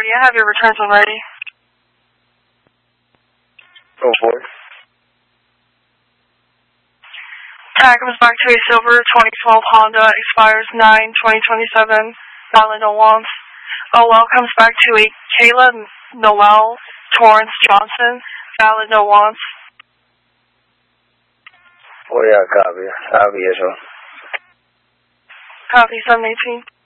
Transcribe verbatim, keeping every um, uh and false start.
forty, I have your returns when ready. Go for it. Tag comes back to a silver twenty twelve Honda, expires nine twenty twenty-seven, valid no wants. O L comes back to a Kayla Noel Torrance Johnson, valid no wants. Oh yeah, copy. Copy, yes, sir. Copy seven eighteen.